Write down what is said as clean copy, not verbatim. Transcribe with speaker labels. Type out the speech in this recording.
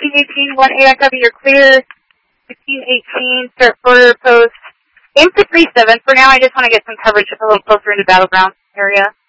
Speaker 1: 1618, 1AIW, you're clear. 1618, start border post. Aim for 37. For now, I just want to get some coverage a little closer into Battleground area.